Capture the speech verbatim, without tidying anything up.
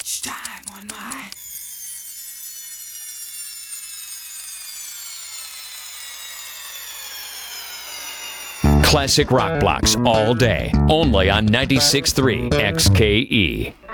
much time on my... Classic rock blocks all day, only on ninety-six point three X K E.